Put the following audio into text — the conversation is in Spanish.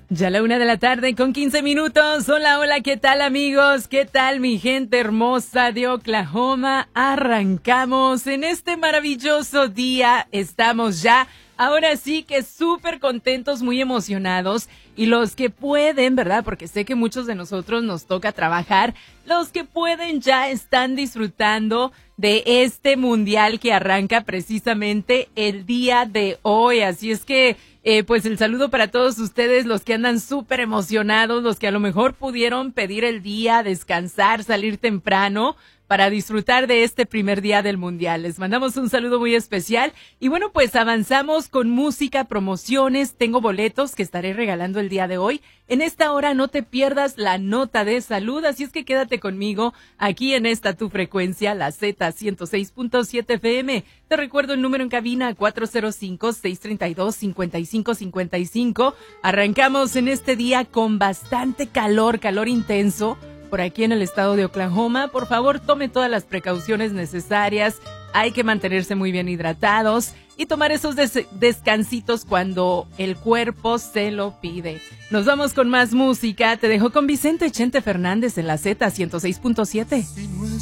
Ya la 1:00 con 15 minutos. Hola, hola, ¿qué tal amigos? ¿Qué tal mi gente hermosa de Oklahoma? Arrancamos en este maravilloso día. Estamos ya, ahora sí que súper contentos, muy emocionados. Y los que pueden, ¿verdad? Porque sé que muchos de nosotros nos toca trabajar. Los que pueden ya están disfrutando de este mundial que arranca precisamente el día de hoy. Así es que pues el saludo para todos ustedes, los que andan súper emocionados, los que a lo mejor pudieron pedir el día, descansar, salir temprano para disfrutar de este primer día del Mundial. Les mandamos un saludo muy especial y bueno, pues avanzamos con música, promociones, tengo boletos que estaré regalando el día de hoy. En esta hora no te pierdas la nota de salud, así es que quédate conmigo aquí en esta tu frecuencia, la Z106.7 FM. Te recuerdo el número en cabina 405-632-5555. Arrancamos en este día con bastante calor intenso. Por aquí en el estado de Oklahoma, por favor tome todas las precauciones necesarias, hay que mantenerse muy bien hidratados y tomar esos descansitos cuando el cuerpo se lo pide. Nos vamos con más música, te dejo con Vicente Chente Fernández en la Z106.7.